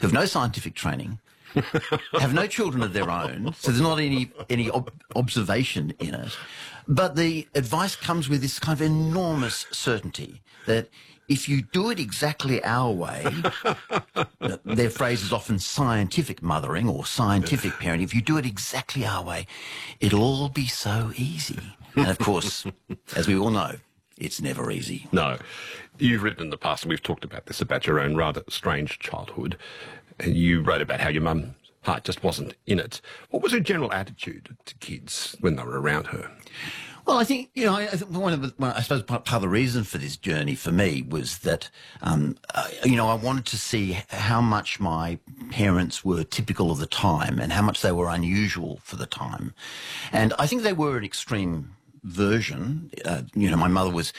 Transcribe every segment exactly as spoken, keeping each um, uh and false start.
who have no scientific training, have no children of their own, so there's not any any ob observation in it. But the advice comes with this kind of enormous certainty that if you do it exactly our way, their phrase is often scientific mothering or scientific parenting. If you do it exactly our way, it'll all be so easy. And of course, as we all know, it's never easy. No. You've written in the past, and we've talked about this, about your own rather strange childhood. And you wrote about how your mum's heart just wasn't in it. What was her general attitude to kids when they were around her? Well, I think, you know, I, I think one of the, well, I suppose part of the reason for this journey for me was that, um, uh, you know, I wanted to see how much my parents were typical of the time and how much they were unusual for the time. And I think they were an extreme version. Uh, you know, my mother was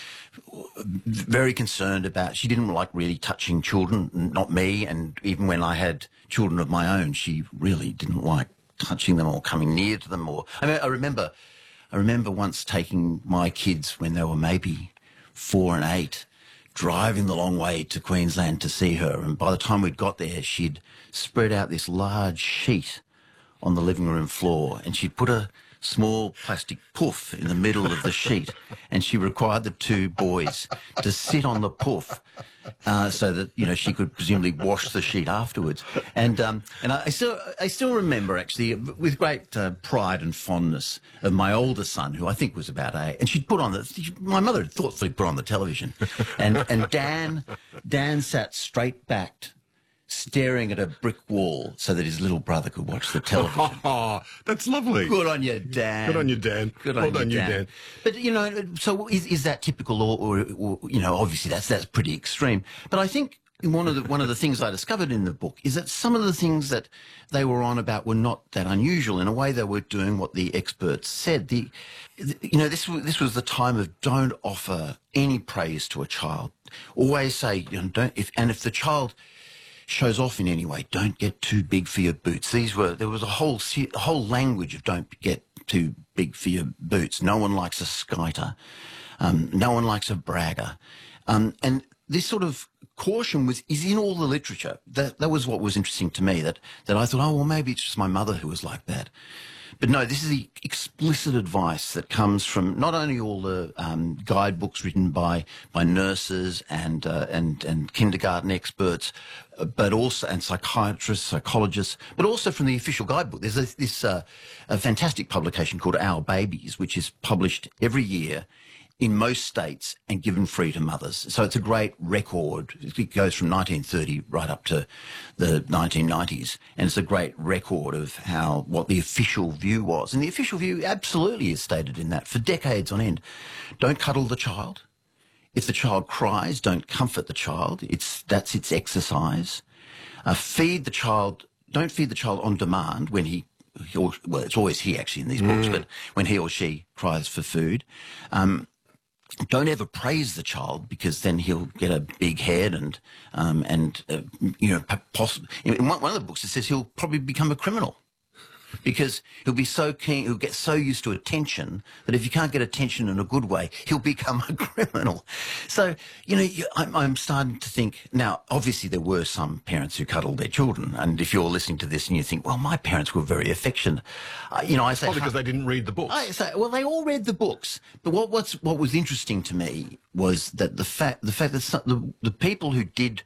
very concerned about, she didn't like really touching children, not me. And even when I had children of my own, she really didn't like touching them or coming near to them. Or, I mean, I remember... I remember once taking my kids when they were maybe four and eight, driving the long way to Queensland to see her. And by the time we'd got there, she'd spread out this large sheet on the living room floor, and she'd put a small plastic poof in the middle of the sheet, and she required the two boys to sit on the poof uh, so that, you know, she could presumably wash the sheet afterwards. And um, and I still I still remember, actually, with great uh, pride and fondness, of my older son, who I think was about eight, and she'd put on the, my mother had thoughtfully put on the television, and and Dan Dan sat straight backed, staring at a brick wall so that his little brother could watch the television. Oh, that's lovely. Good on you, Dan. Good on you, Dan. Good well on done you, you, Dan. Dan. But, you know, so is, is that typical or, or, or, you know, obviously that's, that's pretty extreme. But I think one of the, one of the things I discovered in the book is that some of the things that they were on about were not that unusual. In a way, they were doing what the experts said. The, the you know, this was, this was the time of don't offer any praise to a child. Always say, you know, don't, if, and if the child shows off in any way, don't get too big for your boots. These were, there was a whole, a whole language of don't get too big for your boots. No one likes a skiter. Um, no one likes a bragger. Um, and this sort of caution was, is in all the literature. That, that was what was interesting to me, that, that I thought, oh, well, maybe it's just my mother who was like that. But no, this is the explicit advice that comes from not only all the um, guidebooks written by by nurses and uh, and and kindergarten experts, uh, but also and psychiatrists, psychologists, but also from the official guidebook. There's a, this uh, a fantastic publication called Our Babies, which is published every year in most states and given free to mothers. So it's a great record. It goes from nineteen thirty right up to the nineteen nineties. And it's a great record of how, what the official view was. And the official view absolutely is stated in that for decades on end. Don't cuddle the child. If the child cries, don't comfort the child. It's, that's its exercise. Uh, feed the child, don't feed the child on demand when he, he or, well, it's always he actually in these books, mm. but when he or she cries for food. Um, Don't ever praise the child, because then he'll get a big head and, um, and uh, you know, possibly, in one of the books it says he'll probably become a criminal, because he'll be so keen, he'll get so used to attention that if you can't get attention in a good way, he'll become a criminal. So, you know, I'm, I'm starting to think, now, obviously there were some parents who cuddled their children, and if you're listening to this and you think, well, my parents were very affectionate, uh, you know, I say... Probably because they didn't read the books. I say, well, they all read the books, but what, what's, what was interesting to me was that the fact, the fact that some, the, the people who did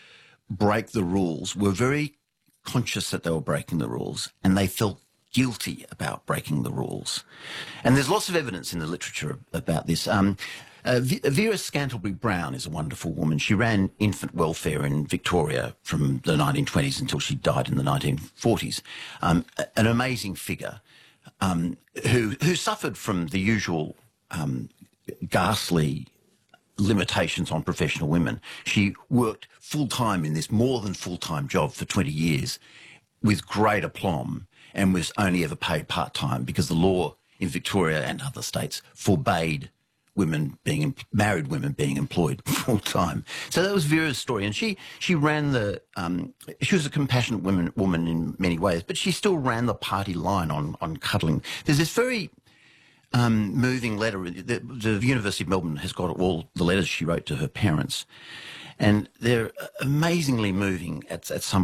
break the rules were very conscious that they were breaking the rules, and they felt guilty about breaking the rules. And there's lots of evidence in the literature about this. Um, uh, Vera Scantlebury-Brown is a wonderful woman. She ran infant welfare in Victoria from the nineteen twenties until she died in the nineteen forties. Um, an amazing figure um, who, who suffered from the usual um, ghastly limitations on professional women. She worked full-time in this more than full-time job for twenty years with great aplomb, and was only ever paid part-time because the law in Victoria and other states forbade women being, married women being employed full-time. So that was Vera's story. And she, she ran the, um, she was a compassionate woman, woman in many ways, but she still ran the party line on, on cuddling. There's this very um, moving letter. The, the University of Melbourne has got all the letters she wrote to her parents, and they're amazingly moving at, at some